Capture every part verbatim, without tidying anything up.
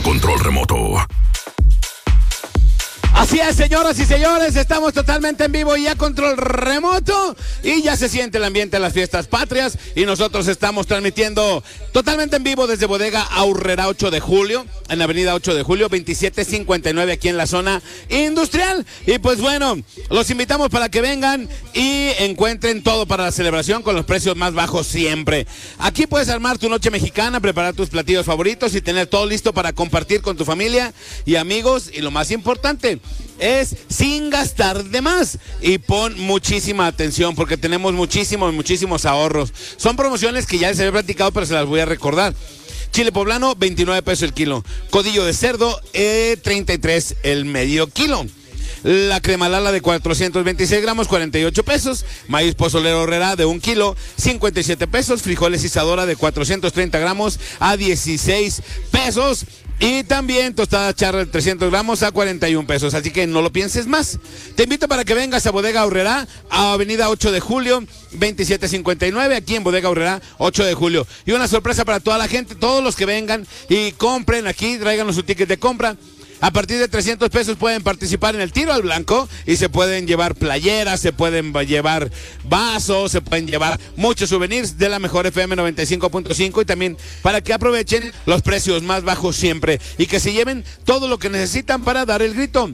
control remoto. Así es, señoras y señores, estamos totalmente en vivo y a control remoto y ya se siente el ambiente de las fiestas patrias y nosotros estamos transmitiendo totalmente en vivo desde Bodega Aurrerá ocho de julio, en la avenida ocho de julio, veintisiete cincuenta y nueve aquí en la zona industrial. Y pues bueno, los invitamos para que vengan y encuentren todo para la celebración con los precios más bajos siempre. Aquí puedes armar tu noche mexicana, preparar tus platillos favoritos y tener todo listo para compartir con tu familia y amigos, y lo más importante es sin gastar de más. Y pon muchísima atención porque tenemos muchísimos, muchísimos ahorros. Son promociones que ya les había platicado, pero se las voy a recordar. Chile poblano, veintinueve pesos el kilo. Codillo de cerdo, eh, treinta y tres el medio kilo. La crema Lala de cuatrocientos veintiséis gramos, cuarenta y ocho pesos. Maíz pozolero Herrera de un kilo, cincuenta y siete pesos. Frijoles Isadora de cuatrocientos treinta gramos a dieciséis pesos. Y también tostada charra de trescientos gramos a cuarenta y un pesos. Así que no lo pienses más. Te invito para que vengas a Bodega Aurrerá, a avenida ocho de julio, veintisiete cincuenta y nueve, aquí en Bodega Aurrerá, ocho de julio. Y una sorpresa para toda la gente, todos los que vengan y compren aquí, tráiganos su ticket de compra. A partir de trescientos pesos pueden participar en el tiro al blanco y se pueden llevar playeras, se pueden llevar vasos, se pueden llevar muchos souvenirs de la mejor F M noventa y cinco punto cinco, y también para que aprovechen los precios más bajos siempre y que se lleven todo lo que necesitan para dar el grito.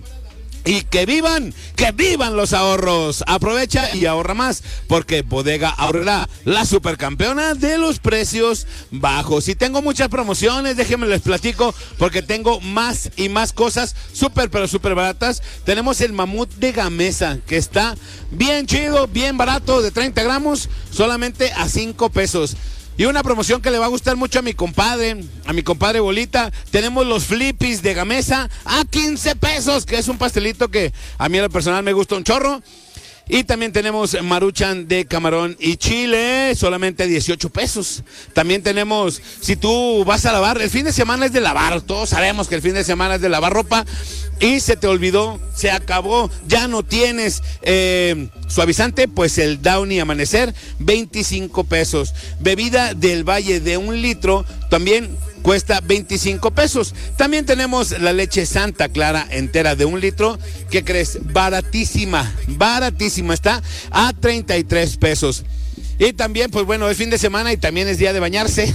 Y que vivan, que vivan los ahorros. Aprovecha y ahorra más, porque Bodega Aurrerá, la supercampeona de los precios bajos. Y tengo muchas promociones, déjenme les platico, porque tengo más y más cosas súper, pero súper baratas. Tenemos el mamut de Gamesa, que está bien chido, bien barato, de treinta gramos, solamente a cinco pesos. Y una promoción que le va a gustar mucho a mi compadre, a mi compadre Bolita. Tenemos los flippies de Gamesa a quince pesos, que es un pastelito que a mí en lo personal me gusta un chorro. Y también tenemos maruchan de camarón y chile, solamente dieciocho pesos. También tenemos, si tú vas a lavar, el fin de semana es de lavar, todos sabemos que el fin de semana es de lavar ropa y se te olvidó, se acabó, ya no tienes eh, suavizante, pues el Downy Amanecer, veinticinco pesos. Bebida del Valle de un litro, también cuesta veinticinco pesos. También tenemos la leche Santa Clara entera de un litro. ¿Qué crees? Baratísima, baratísima. Está a treinta y tres pesos. Y también, pues bueno, es fin de semana y también es día de bañarse.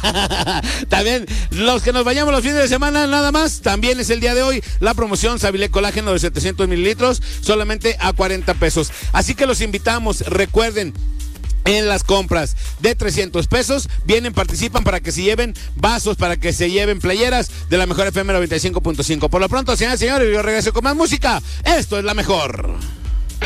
También los que nos bañamos los fines de semana nada más, también es el día de hoy. La promoción Sabilé Colágeno de setecientos mililitros, solamente a cuarenta pesos. Así que los invitamos, recuerden, en las compras de trescientos pesos vienen, participan para que se lleven vasos, para que se lleven playeras de la mejor F M noventa y cinco punto cinco. Por lo pronto, señoras y señores, yo regreso con más música. Esto es La Mejor.